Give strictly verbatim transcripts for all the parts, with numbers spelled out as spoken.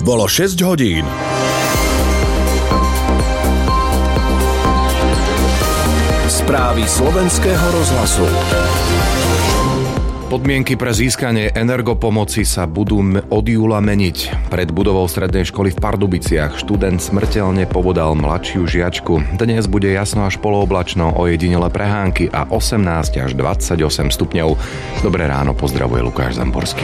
Bolo šesť hodín. Správy slovenského rozhlasu. Podmienky pre získanie energopomoci sa budú od júla meniť. Pred budovou strednej školy v Pardubiciach študent smrteľne pobodal mladšiu žiačku. Dnes bude jasno až polooblačno, ojedinele prehánky a osemnásť až dvadsaťosem stupňov. Dobré ráno, pozdravuje Lukáš Zamborský.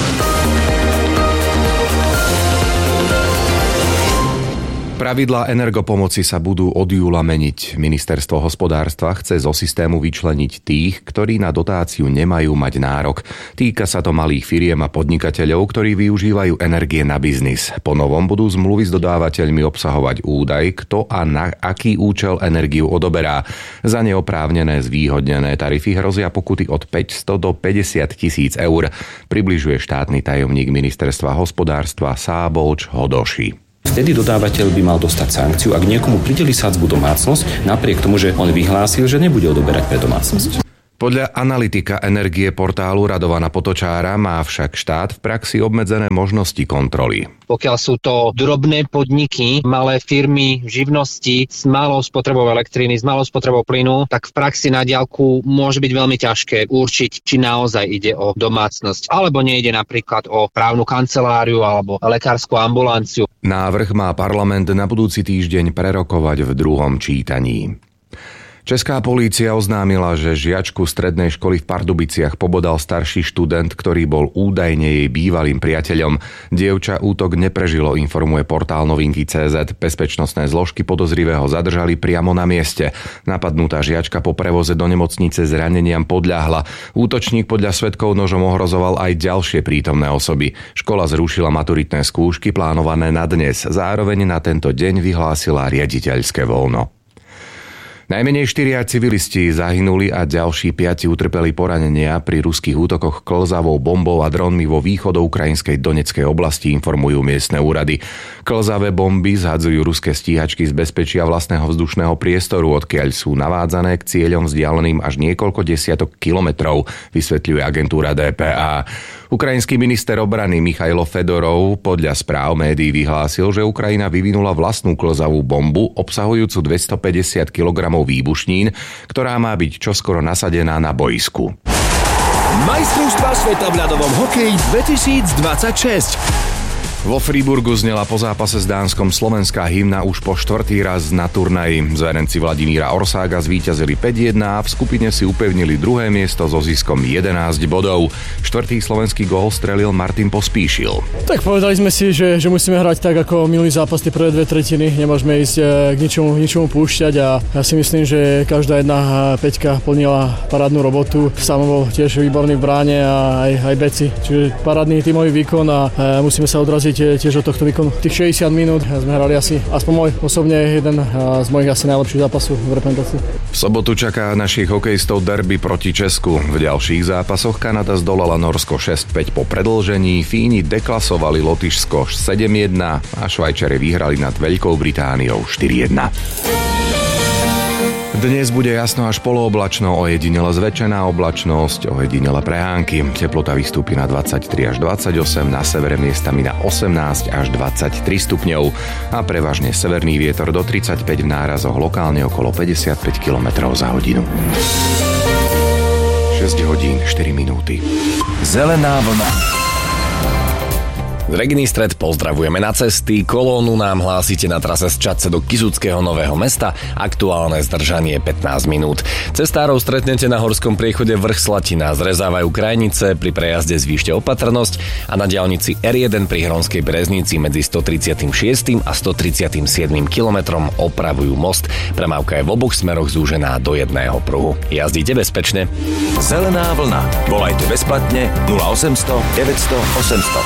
Pravidlá energopomoci sa budú od júla meniť. Ministerstvo hospodárstva chce zo systému vyčleniť tých, ktorí na dotáciu nemajú mať nárok. Týka sa to malých firiem a podnikateľov, ktorí využívajú energie na biznis. Po novom budú zmluvy s dodávateľmi obsahovať údaj, kto a na aký účel energiu odoberá. Za neoprávnené zvýhodnené tarify hrozia pokuty od päťsto do päťdesiat tisíc eur, približuje štátny tajomník Ministerstva hospodárstva Sábolč Hodoši. Vtedy dodávateľ by mal dostať sankciu, ak niekomu prideli sadzbu domácnosť, napriek tomu, že on vyhlásil, že nebude odoberať pre domácnosť. Podľa analytika energie portálu Radovana Potočára má však štát v praxi obmedzené možnosti kontroly. Pokiaľ sú to drobné podniky, malé firmy, živnosti s malou spotrebou elektriny, s malou spotrebou plynu, tak v praxi na diaľku môže byť veľmi ťažké určiť, či naozaj ide o domácnosť, alebo nejde napríklad o právnu kanceláriu alebo lekárskú ambulanciu. Návrh má parlament na budúci týždeň prerokovať v druhom čítaní. Česká polícia oznámila, že žiačku strednej školy v Pardubiciach pobodal starší študent, ktorý bol údajne jej bývalým priateľom. Dievča útok neprežilo, informuje portál novinky bodka cé zet. Bezpečnostné zložky podozrivého zadržali priamo na mieste. Napadnutá žiačka po prevoze do nemocnice zraneniam podľahla. Útočník podľa svedkov nožom ohrozoval aj ďalšie prítomné osoby. Škola zrušila maturitné skúšky plánované na dnes. Zároveň na tento deň vyhlásila riaditeľské voľno. Najmenej štyria civilisti zahynuli a ďalší piati utrpeli poranenia pri ruských útokoch klzavou bombou a dronmi vo východoukrajinskej Doneckej oblasti, informujú miestne úrady. Klzavé bomby zhadzujú ruské stíhačky z bezpečia vlastného vzdušného priestoru, odkiaľ sú navádzané k cieľom vzdialeným až niekoľko desiatok kilometrov, vysvetľuje agentúra dé pé á. Ukrajinský minister obrany Michailo Fedorov podľa správ médií vyhlásil, že Ukrajina vyvinula vlastnú klzavú bombu obsahujúcu dvestopäťdesiat kilogramov výbušnín, ktorá má byť čoskoro nasadená na boisku. Majstrovstvá sveta v ľadovom hokeji dvetisícdvadsaťšesť. Vo Friburgu znela po zápase s Dánskom slovenská hymna už po štvrtý raz na turnaji. Zverenci Vladimíra Orsága zvíťazili päť jedna a v skupine si upevnili druhé miesto so ziskom jedenásť bodov. Štvrtý slovenský gól strelil Martin Pospíšil. Tak povedali sme si, že, že musíme hrať tak ako minulý zápas, tie prvé dve tretiny. Nemôžeme ísť k ničomu, ničomu púšťať a ja si myslím, že každá jedna peťka plnila parádnu robotu. Samo bol tiež výborný v bráne a aj, aj beci. Čiže parádny tímový výkon a musíme sa odraziť tiež od tohto výkonu. Tých šesťdesiat minút sme hrali asi, aspoň môj osobne, jeden z mojich asi najlepších zápasov v reprezentácii. V sobotu čaká našich hokejistov derby proti Česku. V ďalších zápasoch Kanada zdolala Norsko šesť päť po predĺžení, Fíni deklasovali Lotyšsko sedem jedna a Švajčari vyhrali nad Veľkou Britániou štyri jedna. Dnes bude jasno až polooblačno, ojedinele zväčšená oblačnosť, ojedinele prehánky. Teplota vystúpi na dvadsaťtri až dvadsaťosem, na severe miestami na osemnásť až dvadsaťtri stupňov a prevažne severný vietor do tridsaťpäť v nárazoch, lokálne okolo päťdesiatpäť kilometrov za hodinu. šesť hodín štyri minúty. Zelená vlna. Z Reginy stred pozdravujeme na cesty. Kolónu nám hlásite na trase z Čadce do Kysuckého Nového Mesta. Aktuálne zdržanie pätnásť minút. Cestárov stretnete na horskom priechode Vrch Slatina. Zrezávajú krajnice, pri prejazde zvýšte opatrnosť a na diaľnici er jeden pri Hronskej Breznici medzi stotridsaťšesť a stotridsaťsedem kilometrom opravujú most. Premávka je v oboch smeroch zúžená do jedného pruhu. Jazdíte bezpečne. Zelená vlna. Volajte bezplatne nula osemsto deväťsto osemsto.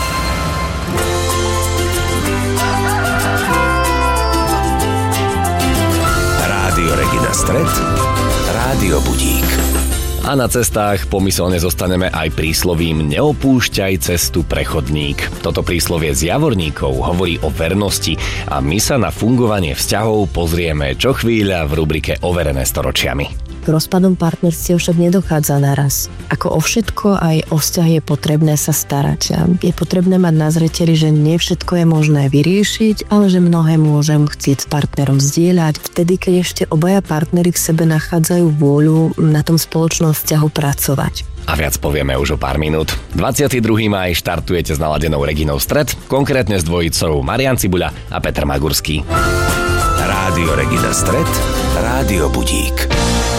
Rádio Regina Stred, Rádio Budík. A na cestách pomyselne zostaneme aj príslovím neopúšťaj cestu prechodník. Toto príslovie z Javorníkov hovorí o vernosti a my sa na fungovanie vzťahov pozrieme čo chvíľa v rubrike Overené storočiami. K rozpadom partnerstiev však nedochádza naraz. Ako o všetko, aj o vzťah je potrebné sa starať. Je potrebné mať na zreteli, že nie všetko je možné vyriešiť, ale že mnohé môžem chcieť s partnerom zdieľať. Vtedy, keď ešte obaja partneri k sebe nachádzajú vôľu na tom spoločnom vzťahu pracovať. A viac povieme už o pár minút. dvadsiateho druhého mája štartujete s naladenou Reginou Stred, konkrétne s dvojicou Marián Cibuľa a Peter Magurský. Rádio Regina Stred, Rádio Budík.